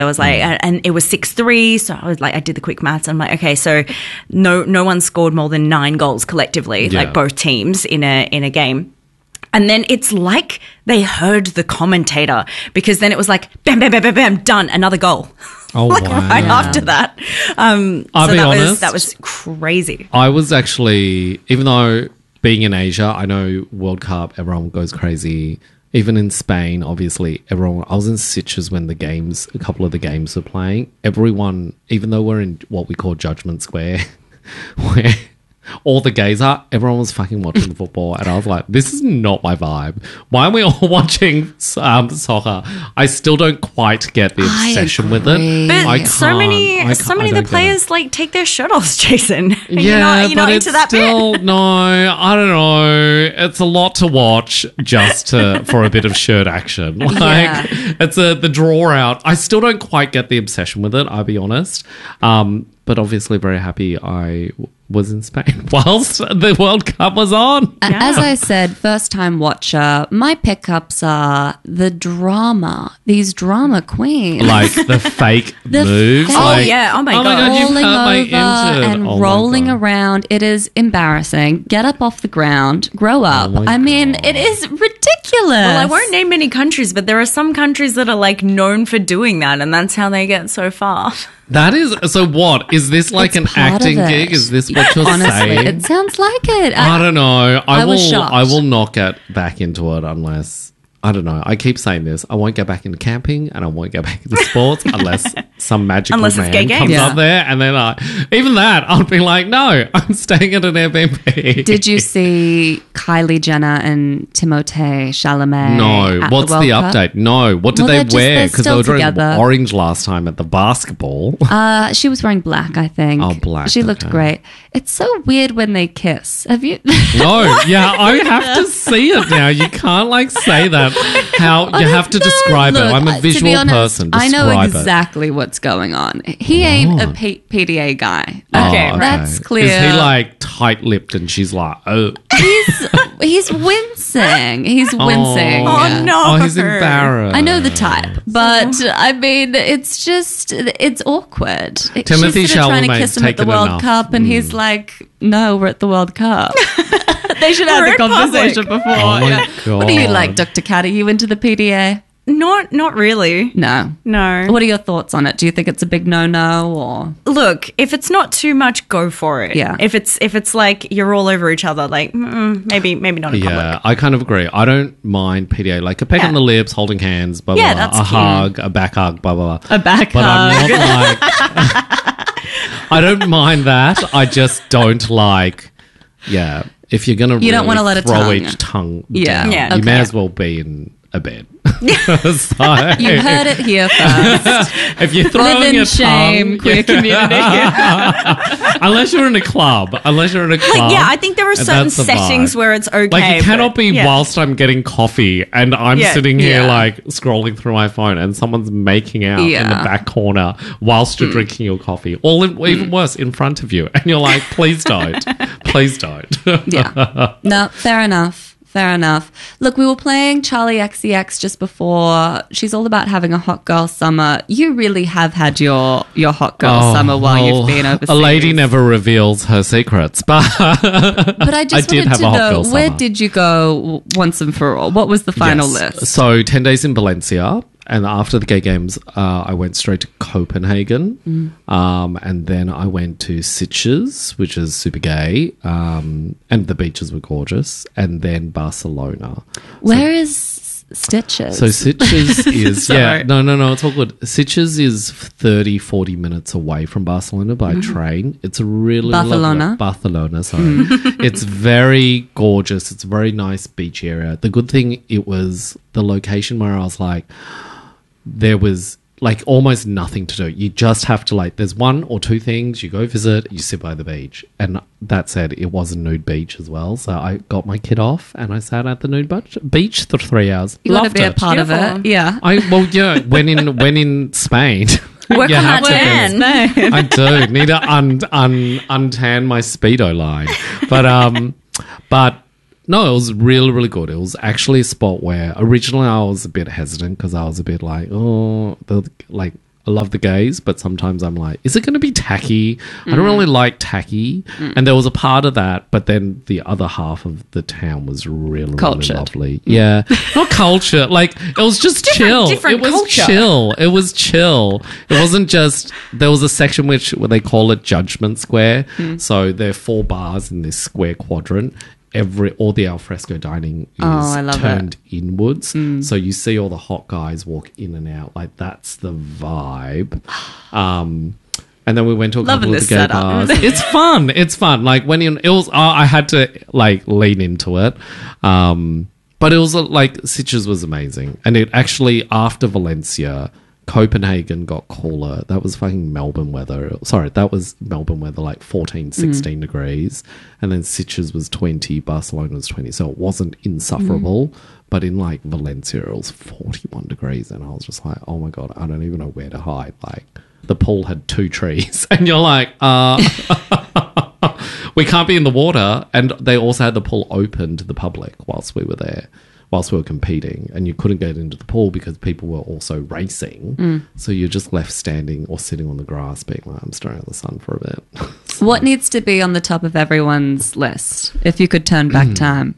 I was like, and it was 6-3. So I was like, I did the quick maths. I'm like, okay, so no one scored more than 9 goals collectively, like both teams in a game. And then it's like they heard the commentator, because then it was like, bam, bam, bam, bam, bam, done, another goal. Oh, like wow. right after that. I'll be honest, that was crazy. I was actually, even though being in Asia, I know World Cup, everyone goes crazy. Even in Spain, obviously, I was in Sitges when a couple of the games were playing. Everyone, even though we're in what we call Judgment Square, where all the gays are, everyone was fucking watching football. And I was like, this is not my vibe. Why are we all watching soccer? I still don't quite get the obsession with it. But so many of the players like take their shirt off, Jason. You're not into that still, bit. No, I don't know. It's a lot to watch just for a bit of shirt action. Like it's the draw out. I still don't quite get the obsession with it, I'll be honest. But obviously very happy I was in Spain whilst the World Cup was on. As I said, first time watcher, my pickups are the drama, these drama queens. Like the fake moves. Oh my God. You've Rolling hurt my over engine. and rolling around. It is embarrassing. Get up off the ground. Grow up. my I mean, God. it is ridiculous. Well, I won't name any countries, but there are some countries that are like known for doing that, and that's how they get so far. That is, so what? Is this like It's an part of acting it. gig? Is this what you're Honestly, saying? it sounds like it. I don't know. I was shocked. I will not get back into it unless, I don't know. I keep saying this. I won't get back into camping and I won't get back into sports unless some magical Unless it's man gay comes games. up there, and then even that, I'll be like, no, I'm staying at an Airbnb. Did you see Kylie Jenner and Timothée Chalamet? No. at What's the the World Cup? update? No. What did Well, they wear? Because they still were wearing together. orange last time at the basketball. She was wearing black, I think. Oh, black, She looked okay. great. It's so weird when they kiss. Have you? No, yeah, I have to see it now. You can't like say that. You have to describe it. Look, I'm a to visual be honest, person. I know Describe it. exactly what's going on. He ain't a PDA guy. Okay, that's clear. Is he like tight-lipped and she's like, oh, He's wincing. He's wincing. Oh, no. oh, he's embarrassed. I know the type, but I mean, it's just, it's awkward. Timothée She's sort of trying to Chalamet's kiss him at the taken World enough. Cup, and he's like, no, we're at the World Cup. They should have We're the in conversation public. before. Oh my God. What do you like, Dr. Cat? Are you into the PDA? Not really. No. No. What are your thoughts on it? Do you think it's a big no-no or? Look, if it's not too much, go for it. Yeah. If it's like you're all over each other, like maybe not in Yeah, public. I kind of agree. I don't mind PDA, like a peck Yeah. on the lips, holding hands, blah, blah, Yeah, blah, that's a cute. hug, a back hug, blah, blah, blah. A back But hug. I'm not like... I don't mind that. I just don't like... Yeah, if you're going to You don't wanna let it throw tongue. each tongue Yeah. down, Yeah, you may okay. as well be in a bed. So, You heard it here first. if you're throwing Live in your shame, tongue... queer community. Unless you're in a club. Like, yeah, I think there are and certain that's the settings vibe. where it's okay. Like, it cannot but- be yeah. whilst I'm getting coffee and I'm Yeah, sitting here, yeah. like, scrolling through my phone and someone's making out in the Yeah. back corner whilst you're drinking your coffee. Or even worse, in front of you. And you're like, please don't. Please don't. Yeah. No, fair enough. Fair enough. Look, we were playing Charlie XCX just before. She's all about having a hot girl summer. You really have had your hot girl summer while you've been overseas. A lady never reveals her secrets, but But I just did wanted have to a hot know, girl where summer. did you go once and for all? What was the final Yes. list? So 10 days in Valencia, and after the gay games, I went straight to Copenhagen, and then I went to Sitges, which is super gay, and the beaches were gorgeous, and then Barcelona. Where is Stitches? So Sitges is, Sorry. no, it's all good. Sitges is 30, 40 minutes away from Barcelona by train. It's a really Barcelona? Barcelona, sorry. It's very gorgeous. It's a very nice beach area. The good thing, it was the location where I was like, there was like almost nothing to do. You just have to like, there's one or two things, you go visit, you sit by the beach. And that said, it was a nude beach as well. So I got my kid off and I sat at the nude beach for 3 hours. you got to Loved be a it. part of Beautiful. it. Yeah. When in Spain, Work you on have that to be- tan. I do need to untan my Speedo line, but no, it was really, really good. It was actually a spot where originally I was a bit hesitant because I was a bit like, I love the gays, but sometimes I'm like, is it going to be tacky? I don't really like tacky. And there was a part of that, but then the other half of the town was really, really lovely. Yeah. Not culture. Like, it was just chill. Different it was culture. chill. It was chill. It wasn't just, there was a section where they call it Judgment Square. So there are 4 bars in this square quadrant. All the alfresco dining is turned inwards, so you see all the hot guys walk in and out. Like, that's the vibe. And then we went to a couple of the gay bars. It's fun. Like, I had to like lean into it. But it was like Sitges was amazing, and it actually, after Valencia, Copenhagen got cooler. That was fucking Melbourne weather. Sorry, that was Melbourne weather, like 14, 16 degrees. And then Sitges was 20, Barcelona was 20. So it wasn't insufferable. But in like Valencia, it was 41 degrees. And I was just like, oh my God, I don't even know where to hide. Like, the pool had 2 trees. And you're like, we can't be in the water. And they also had the pool open to the public whilst we were there. Whilst we were competing, and you couldn't get into the pool because people were also racing. So you're just left standing or sitting on the grass being like, I'm staring at the sun for a bit. So, what needs to be on the top of everyone's list if you could turn back time?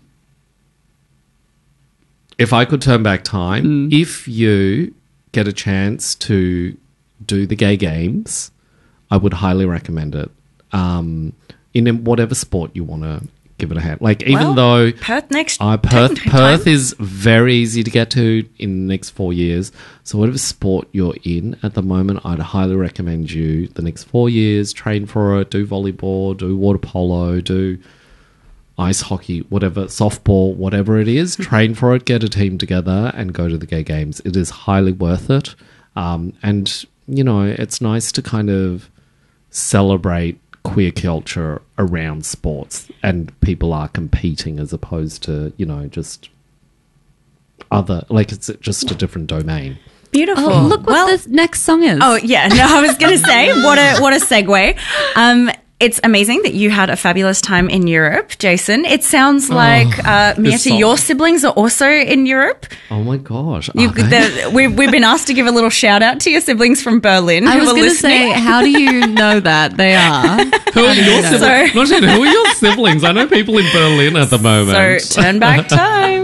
If I could turn back time, if you get a chance to do the gay games, I would highly recommend it. In whatever sport you want to give it a hand. Like, even though Perth next Perth is very easy to get to in the next 4 years. So whatever sport you're in at the moment, I'd highly recommend you the next 4 years, train for it, do volleyball, do water polo, do ice hockey, whatever, softball, whatever it is, train for it, get a team together and go to the gay games. It is highly worth it. And, you know, it's nice to kind of celebrate queer culture around sports, and people are competing as opposed to, you know, just other, like, it's just a different domain. Beautiful. Oh, look what this next song is. Oh, yeah. No, I was going to say, what a segue. It's amazing that you had a fabulous time in Europe, Jason. It sounds like, Mieta, your siblings are also in Europe. Oh, my gosh. We've been asked to give a little shout-out to your siblings from Berlin. I was going to say, how do you know that they are? Who are your siblings? Who are your siblings? I know people in Berlin at the moment. So, turn back time.